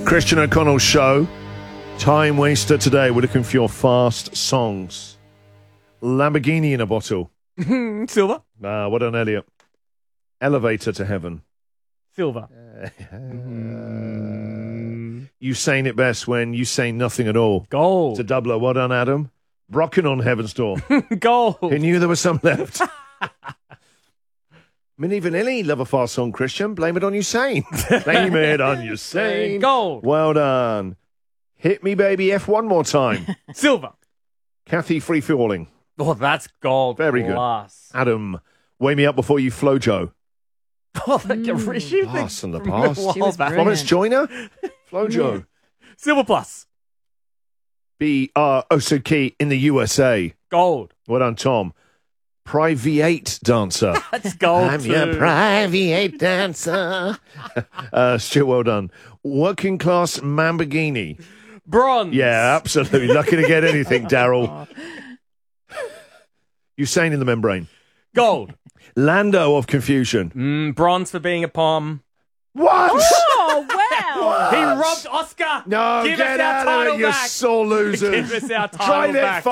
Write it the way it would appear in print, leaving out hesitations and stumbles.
Christian O'Connell Show. Time waster today. We're looking for your fast songs. Lamborghini in a bottle. Silver. What on Elliot? Elevator to heaven. Silver. You saying it best when you say nothing at all. Gold. It's a doubler. What on Adam? Rocking on heaven's door. Gold. Who knew there was some left? Minnie Vanilli, love a fast song, Christian. Blame it on Usain. Blame it on Usain. Gold. Well done. Hit me, baby, F one more time. Silver. Kathy, free falling. Oh, that's gold. Very good. Plus. Adam, wake me up before you flow, Joe. Oh, she Pass in the past. She was back. Florence Joyner, Flow Joe. Silver plus. So key in the USA. Gold. Well done, Tom. Private dancer. That's gold. I'm too. your private dancer. Stuart, well done. Working class Lamborghini. Bronze. Yeah, absolutely. Lucky to get anything, Daryl. Usain in the membrane. Gold. Lando of confusion. Bronze for being a pom. What? Oh, wow. He robbed Oscar. No, Give get us our out of title it, you back. sore losers. Give us our Try title that back.